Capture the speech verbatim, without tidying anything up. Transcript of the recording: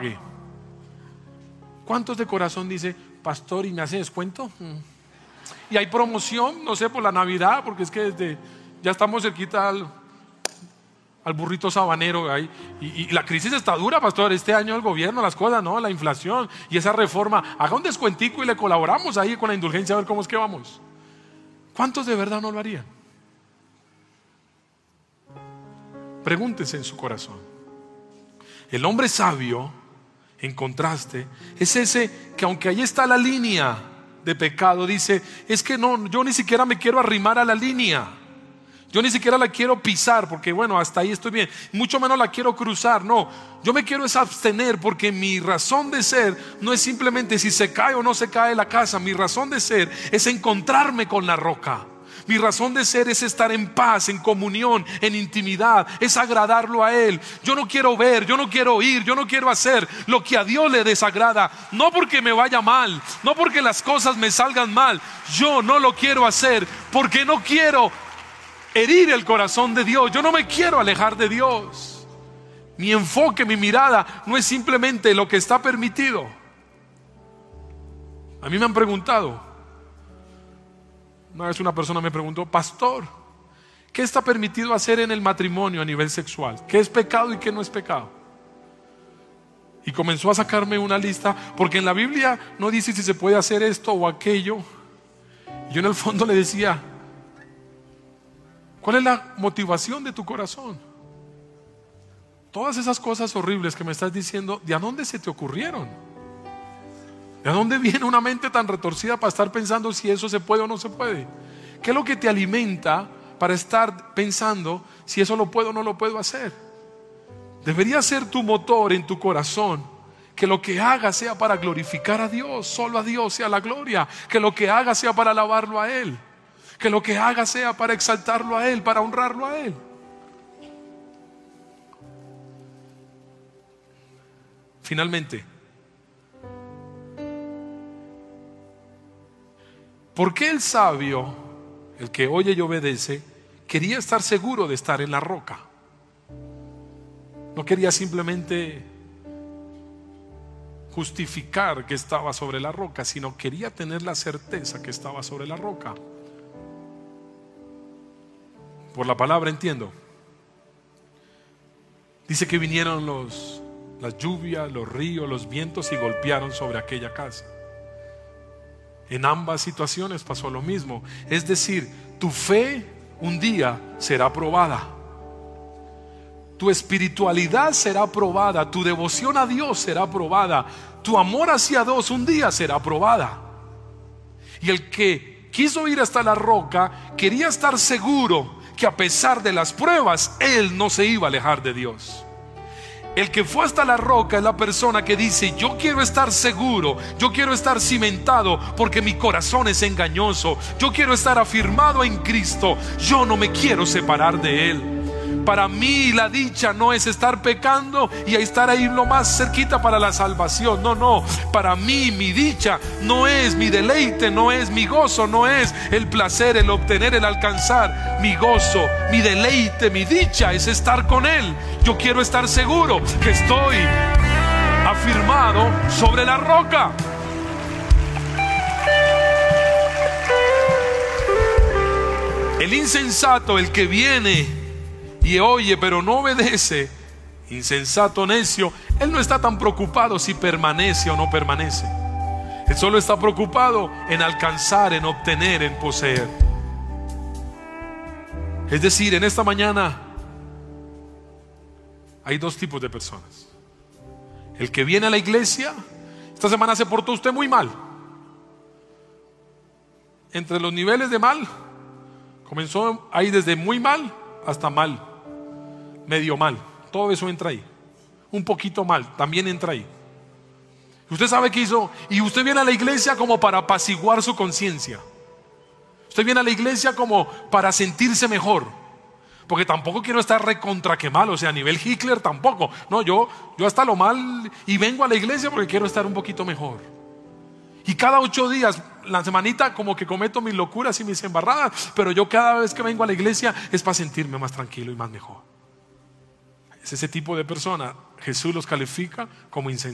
pagué. ¿Cuántos de corazón dice, pastor, y me hace descuento? Mm. Y hay promoción, no sé, por la Navidad, porque es que desde, ya estamos cerquita al, al burrito sabanero ahí, y, y la crisis está dura, pastor. Este año el gobierno, las cosas, no, la inflación y esa reforma, haga un descuentico y le colaboramos ahí con la indulgencia a ver cómo es que vamos. ¿Cuántos de verdad no lo harían? Pregúntese en su corazón. El hombre sabio, en contraste, es ese que aunque ahí está la línea de pecado, dice, es que no, yo ni siquiera me quiero arrimar a la línea, yo ni siquiera la quiero pisar, porque bueno, hasta ahí estoy bien, mucho menos la quiero cruzar. No, yo me quiero es abstener, porque mi razón de ser no es simplemente si se cae o no se cae la casa. Mi razón de ser es encontrarme con la roca. Mi razón de ser es estar en paz, en comunión, en intimidad, es agradarlo a Él. Yo no quiero ver, yo no quiero oír, yo no quiero hacer lo que a Dios le desagrada. No porque me vaya mal, no porque las cosas me salgan mal. Yo no lo quiero hacer porque no quiero herir el corazón de Dios. Yo no me quiero alejar de Dios. Mi enfoque, mi mirada no es simplemente lo que está permitido. A mí me han preguntado. Una vez una persona me preguntó, pastor, ¿qué está permitido hacer en el matrimonio a nivel sexual? ¿Qué es pecado y qué no es pecado? Y comenzó a sacarme una lista, porque en la Biblia no dice si se puede hacer esto o aquello. Yo en el fondo le decía, ¿cuál es la motivación de tu corazón? Todas esas cosas horribles que me estás diciendo, ¿de a dónde se te ocurrieron? ¿De dónde viene una mente tan retorcida para estar pensando si eso se puede o no se puede? ¿Qué es lo que te alimenta para estar pensando si eso lo puedo o no lo puedo hacer? Debería ser tu motor en tu corazón, que lo que haga sea para glorificar a Dios, solo a Dios sea la gloria. Que lo que haga sea para alabarlo a Él. Que lo que haga sea para exaltarlo a Él, para honrarlo a Él. Finalmente, ¿por qué el sabio, el que oye y obedece, quería estar seguro de estar en la roca? No quería simplemente justificar que estaba sobre la roca, sino quería tener la certeza que estaba sobre la roca. Por la palabra entiendo. Dice que vinieron los, las lluvias, los ríos, los vientos y golpearon sobre aquella casa. En ambas situaciones pasó lo mismo. Es decir, tu fe un día será probada. Tu espiritualidad será probada. Tu devoción a Dios será probada. Tu amor hacia Dios un día será probada. Y el que quiso ir hasta la roca quería estar seguro que a pesar de las pruebas, él no se iba a alejar de Dios. El que fue hasta la roca es la persona que dice, yo quiero estar seguro, yo quiero estar cimentado porque mi corazón es engañoso, yo quiero estar afirmado en Cristo, yo no me quiero separar de Él. Para mí la dicha no es estar pecando y estar ahí lo más cerquita para la salvación. No, no, para mí mi dicha no es mi deleite, no es mi gozo, no es el placer, el obtener, el alcanzar. Mi gozo, mi deleite, mi dicha es estar con Él. Yo quiero estar seguro que estoy afirmado sobre la roca. El insensato, el que viene y oye pero no obedece, insensato, necio, él no está tan preocupado si permanece o no permanece. Él solo está preocupado en alcanzar, en obtener, en poseer. Es decir, en esta mañana hay dos tipos de personas. El que viene a la iglesia, esta semana se portó usted muy mal. Entre los niveles de mal, comenzó ahí desde muy mal hasta mal, medio mal, todo eso entra ahí. Un poquito mal, también entra ahí. Usted sabe qué hizo, y usted viene a la iglesia como para apaciguar su conciencia. Usted viene a la iglesia como para sentirse mejor, porque tampoco quiero estar recontra que mal, o sea, a nivel Hitler tampoco. No, yo, yo hasta lo mal y vengo a la iglesia porque quiero estar un poquito mejor. Y cada ocho días, la semanita, como que cometo mis locuras y mis embarradas, pero yo cada vez que vengo a la iglesia es para sentirme más tranquilo y más mejor. Es ese tipo de persona, Jesús los califica como insensatos.